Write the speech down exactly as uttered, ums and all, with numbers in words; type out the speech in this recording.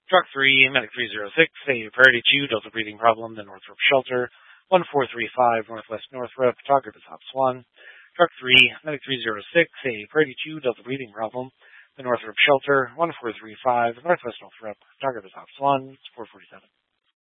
Truck three, Medic three zero six, a Priority two, Delta breathing problem, the Northrop Shelter, one four three five, Northwest Northrop, target is Ops one. Truck three, Medic three zero six, a Priority two, Delta breathing problem, the Northrop Shelter, one four three five, Northwest Northrop, target is Ops one, four forty-seven.